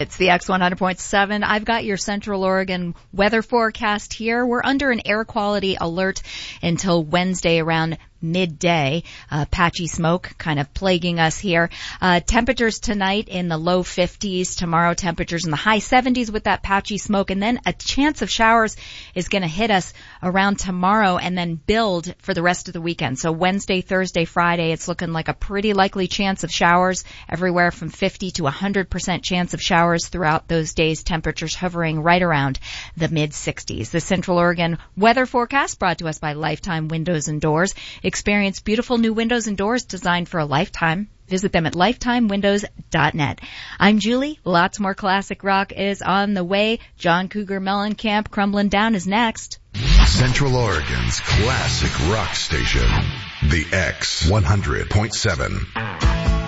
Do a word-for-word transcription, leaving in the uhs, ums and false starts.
It's the X one hundred point seven. I've got your Central Oregon weather forecast here. We're under an air quality alert until Wednesday around midday. Uh, patchy smoke kind of plaguing us here. Uh, temperatures tonight in the low fifties. Tomorrow temperatures in the high seventies with that patchy smoke. And then a chance of showers is going to hit us around tomorrow and then build for the rest of the weekend. So Wednesday, Thursday, Friday, it's looking like a pretty likely chance of showers everywhere from fifty to one hundred percent chance of showers throughout those days. Temperatures hovering right around the mid sixties. The Central Oregon weather forecast brought to us by Lifetime Windows and Doors. Experience beautiful new windows and doors designed for a lifetime. Visit them at lifetime windows dot net. I'm Julie. Lots more classic rock is on the way. John Cougar Mellencamp, Crumbling Down is next. Central Oregon's classic rock station, the X one hundred point seven.